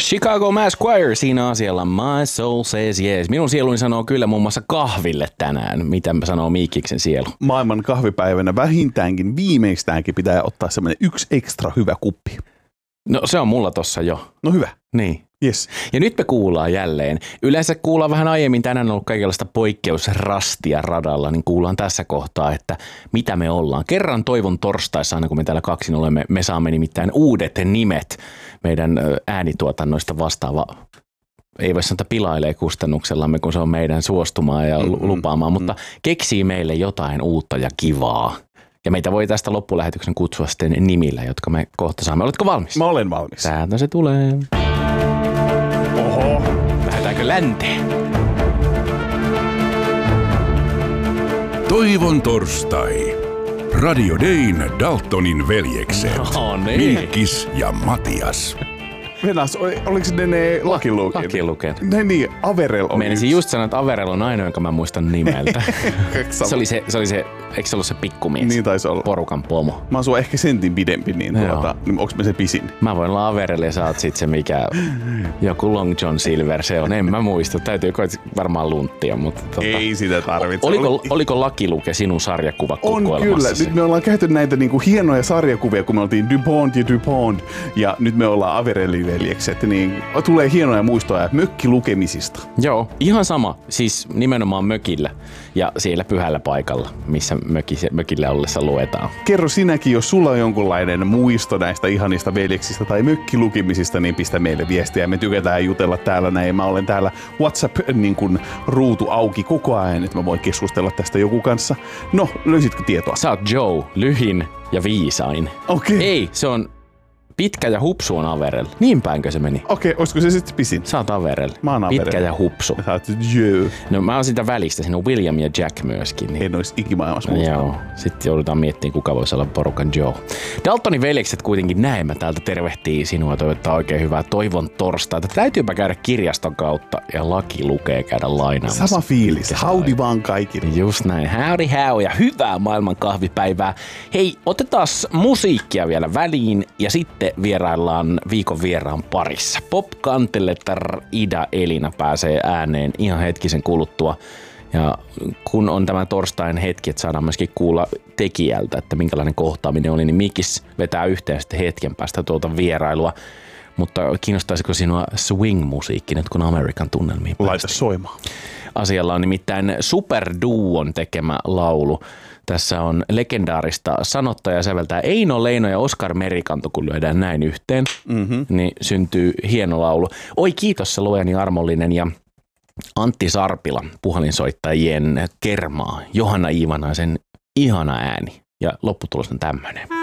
Chicago Mass Choir siinä asialla My Soul Says Yes. Minun sieluni sanoo kyllä muun muassa kahville tänään. Mitä sanoo Miikkiksen sielu? Maailman kahvipäivänä vähintäänkin, viimeistäänkin pitää ottaa semmoinen yksi ekstra hyvä kuppi. No se on mulla tossa jo. No hyvä. Niin. Yes. Ja nyt me kuullaan jälleen. Yleensä kuullaan vähän aiemmin, tänään on ollut kaikenlaista poikkeusrastia radalla, niin kuullaan tässä kohtaa, että mitä me ollaan. Kerran toivon torstaissa, aina kun me täällä kaksin olemme, me saamme nimittäin uudet nimet meidän äänituotannoista vastaava. Ei voi sanoa, että pilailee kustannuksellamme, kun se on meidän suostumaa ja lupaamaan, mutta keksii meille jotain uutta ja kivaa. Ja meitä voi tästä loppulähetyksen kutsua sitten nimillä, jotka me kohta saamme. Oletko valmis? Mä olen valmis. Täältä se tulee. Oho. Lähdetäänkö länteen? Toivon torstai. Radio Dayn Daltonin veljekset. No niin. Mikkis ja Matias. Venas, oliko ne Lucky Luken? Lucky Luken. Niin, Averell on Meinasin just sanoa, että Averell on ainoa, jonka mä muistan nimeltä. se oli se, eikö se ollut se pikkumies? Niin taisi olla. Porukan pomo. Mä oon sua ehkä sentin pidempi, niin onks mä se pisin? Mä voin olla Averell ja sä oot sit se mikä, joku Long John Silver se on. En mä muista, täytyy varmaan lunttia, mutta ei sitä tarvitse. Oliko Lucky Luke sinun sarjakuvakokoelmassa? On kyllä. Nyt me ollaan käyty näitä niinku hienoja sarjakuvia, kun me oltiin DuPont ja nyt me ollaan Averellin veljekset, niin tulee hienoja muistoja mökkilukemisista. Joo, ihan sama. Siis nimenomaan mökillä ja siellä pyhällä paikalla, missä mökillä ollessa luetaan. Kerro sinäkin, jos sulla on jonkunlainen muisto näistä ihanista veljeksistä tai mökkilukemisista, niin pistä meille viestiä. Me tykätään jutella täällä näin. Mä olen täällä WhatsApp-ruutu auki koko ajan, että mä voin keskustella tästä joku kanssa. No, löysitkö tietoa? Sä oot Joe, lyhin ja viisain. Okei. Ei, se on pitkä ja hupsu on Averell. Niin päinkö se meni? Okei, olisiko se sitten pisin? Sä oot Averell. Mä oon Averell. Pitkä ja hupsu. Sä oot Joe. No mä oon sitä välistä. Siinä on William ja Jack myöskin. Niin. En ois ikimaailmassa muistaa. Joo. Sitten joudutaan miettimään, kuka voisi olla porukan Joe. Daltonin veljekset kuitenkin näemmä täältä tervehtii sinua. Toivottaa oikein hyvää toivon torstaita. Täytyypä käydä kirjaston kautta ja Lucky Lukea käydä lainaamassa. Sama fiilis. Howdy vaan kaikille. Just näin. Howdy how ja hyvää maailman kahvipäivää. Hei, otetaan musiikkia vielä väliin ja sitten vieraillaan viikon vieraan parissa. Pop Cantellettar Ida Elina pääsee ääneen ihan hetkisen kuluttua. Ja kun on tämä torstain hetki, että saadaan myöskin kuulla tekijältä, että minkälainen kohtaaminen oli, niin Mikis vetää yhteen sitten hetken päästä tuota vierailua. Mutta kiinnostaisiko sinua swing-musiikki nyt, kun Amerikan tunnelmiin päästä? Laita soimaan. Asialla on nimittäin Superduon tekemä laulu. Tässä on legendaarista sanottaja säveltää Eino Leino ja Oskar Merikanto, kun lyödään näin yhteen, niin syntyy hieno laulu. Oi kiitos se luojani armollinen ja Antti Sarpila, puhelinsoittajien kermaa, Johanna Iivanaisen ihana ääni ja lopputulos on tämmöinen.